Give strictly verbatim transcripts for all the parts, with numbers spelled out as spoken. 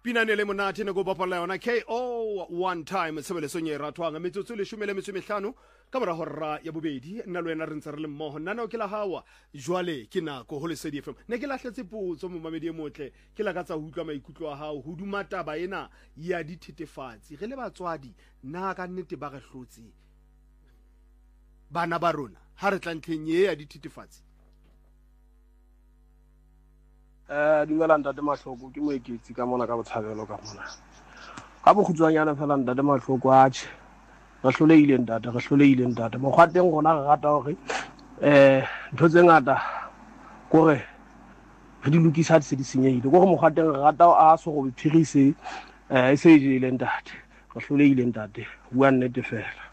Pinane le monate ne go bapala yona K O one time sebele sonye ratwanga metsotso le shumele metso mehlano ka mora horra ya bobedi nna lo yena re ntse re le mmoho nna no ke la hawa jwale ke nako ho le Lesedi F M ne ke lahletse potso mo mamedi e motle ke la ka tsa utlwa maikutlo a hao ho duma taba ena ya dithetefatsi re le batswadi nna ka nnete ba re hlotse bana ba rona ha re tla ntlheng ye ya dithetefatsi. Eh dumela ntate Mahloko ke moeketsi ka mona ka botshabelo ka mona ka bokhutswanyana fela ntate Mahloko a tjhe re hloleile ntate re hloleile ntate mokgwateng gona re rata hore eh ntho tse ngata gore re di lokisa di se di senyehile gore mokgwateng re rata a so go phirise eh e se ile ntate re hloleile ntate bua nnete fela.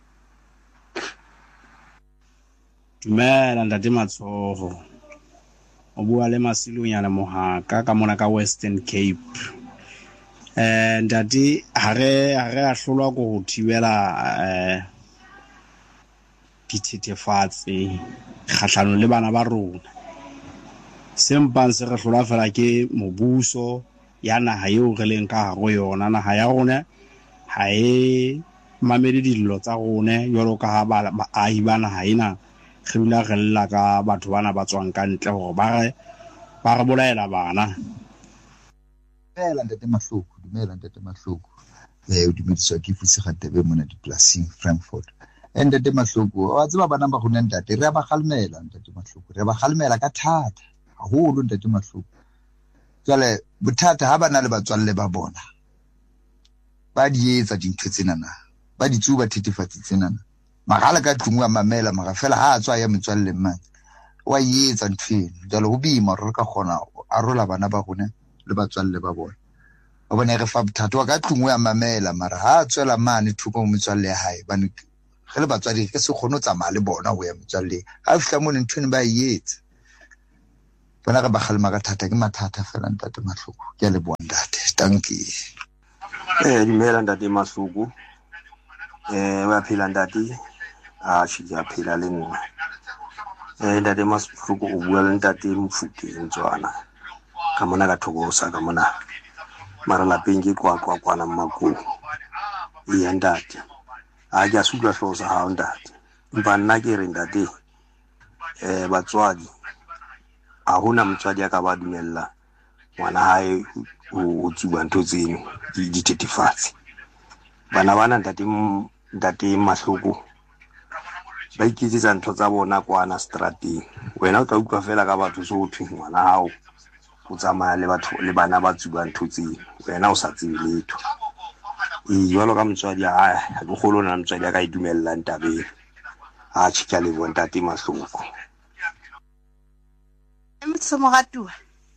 Dumela ntate Matsoho o bua le Masilonyana Mohaka ka mona ka Western Cape. Eh ndati hare hare a hlolwa go ho thibela eh dithetefatsi kgahlano le bana ba rona. Sempang se re hlola fela ke mobuso ya naha eo re leng ka go yona naha ya rona ha e mamedi dillo tsa rona jalo ka ha ba ahi bana ha ina re dula re lla ka batho bana ba tswang ka ntle hore ba re ba re bolaela bana. Dumela ntate Mahloko dumela ntate Mahloko eh o dumediswa ke Fusi Gatebe mona dipolasing Frankfurt. And ntate Mahloko wa tseba bana ba rona ntate re ba khalmela ntate Mahloko re ba khalmela ka thata haholo ntate Mahloko. Jale bothata ha bana le batswalle ba bona ba di etsa dintho tsena na ba di tsuba thetefatsi tsena na magala ka tlung wa mamela maga fela ha tswa ya metswalle mma wa yetsa ntweng jalo ho bima re ka gona a rola bana ba gone le batswalle ba bona ba bona re fa bothata wa ka tlung wa mamela mara ha tswela mane thupa mo metswalle ya hae bane ge le batswadi ke se kgono tsamaya le bona ho ya metswalle ha fihla mo ntweng ba yetsa bona ga ba khalma ka thata ke mathata fela ntate Mahloko ke le bona ntate dankie. Eh dumela ntate Mahloko eh wa phela ntate a tshi ya phela le nna eh ntate Mahloko o bua le ntate Mofokeng Tswana ka mona ka thokosa ka mona mara la penge kwa kwa kwana Makoko ya ntate a ja sutla hlosa ha ntate mpa nna ke re ntate eh batswadi a hona motswadi ya ka ba dumella ngwana hae o tsuba ntho tseno di dithetefatsi bana bana ntate ntate Mahloko ba ikitsetsa ntho tsa bona kwana strateng wena o tla utlwa fela ka batho so ho thwe ngwana hao o tsamaya le batho le bana ba tsuba ntho tseno wena o sa tsebe letho e jwalo ka motswadi a ha ke kgolo na motswadi ya ka e dumellang tabeng a tshika le bona ntate Mahloko Motho mo gatua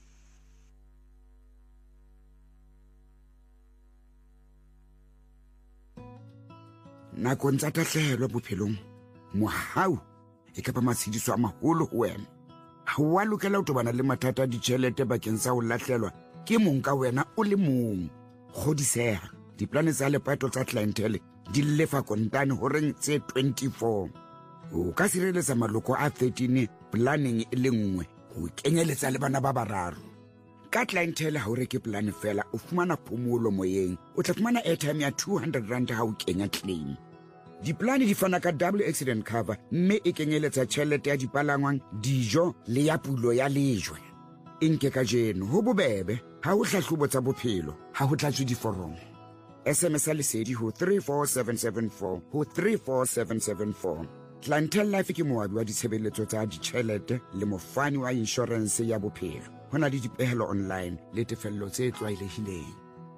nakong tsa tahlehelo bophelong mohau e ka ba matshediso a maholo ho wena ha wa lokela ho tobana le mathata a ditjhelete bakeng sa ho lahlelwa ke mong ka wena o le mong kgodiseha diplane tsa lepato tsa clientele di lefa kontane ho reng tse twenty-four o ka sireletsa maloko a thirteen planning e le nngwe ho kenyeletsa le bana ba bararo ka clientele ha o reke plan fela o fumana phomolo moyeng o tla fumana airtime ya two hundred rand ha o kenya claim. Diplane di fana ka double accident cover mme e kenyeletsa tjhelete ya dipalangwang dijo le ya pulo ya lejwe e nke ka jeno ho bobebe ha o hlahlobo tsa bophelo ha ho tlatswe diforomo S M S a Lesedi ho three four seven seven four ho three four seven seven four. Clientele Life ke moabi wa ditshebeletso tsa ditjhelete le mofani wa insurance ya bophelo hona le dipehelo online le tefello tse tlwaelehileng.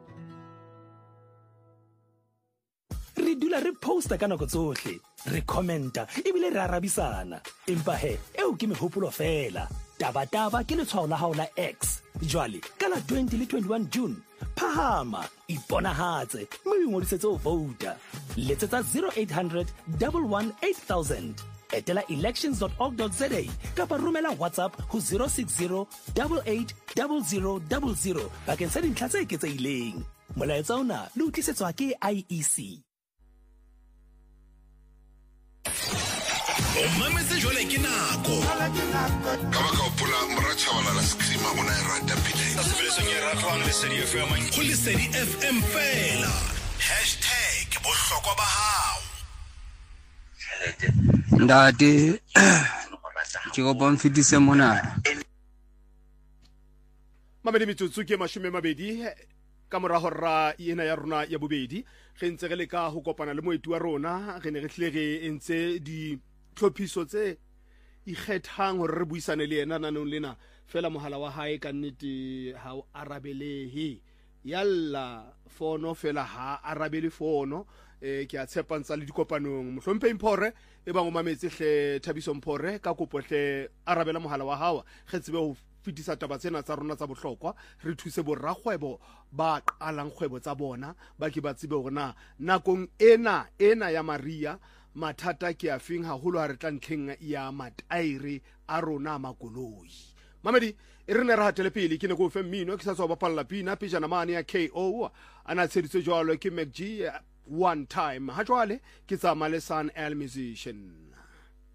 Re dula re posta ka nako tsohle re commenta ebile re arabisana empa he eo ke mehopolo fela taba taba ke letshwao la hao la X jwale ka la twenty le twenty-one June phahama iponahatse mme o ngodisetse ho vouta letsetsa zero eight hundred one one eight thousand etela elections dot org dot za kapa romela WhatsApp ho zero six zero eight eight zero zero zero zero bakeng sa dintlha tse eketsehileng molaetsa ona le utlwisetswa ke I E C. o mametse jwale ke nako ka baka opola moratšhabala la screama o na e rata pele sebeletsong e ratwang Lesedi F M go Lesedi F M fela hashtag bohlokwa ba hao ndate ke go bonfitise mona mamedi metsotso ke mashome mabedi ka morago ra ena ya rona ya bobedi ge ntse ge le ka go kopana le moeti wa rona ge ne ge tlile ge entse di tlhophiso tse ikgethang gore re buisane le yena nanong lena fela mohala wa hae ka nnete ha o arabelehe yalla fono fela ha arabele fono eh ke a tshepantsha le dikopanong mohlompe impore e bang o mametse hle Thabiso Mpore ka kopo hle arabela mohala wa hawa ge tsebe ho fitisa taba tsena tsa rona tsa bohlokwa re thuse borrakgwebo ba qalang kgwebo tsa bona ba ke ba tsebe hore na nakong ena ena ya Maria mathata ke a feng haholo ha re tla ntlheng ya mataire a rona makoloi mamedi e re ne re hatele pele ke ne go fe mmino ke sa tswa bapalla pina pejana mane ya K O ana tsheditse jwalo ke Mac G one time ha jwale ke tsa Malesan L musician.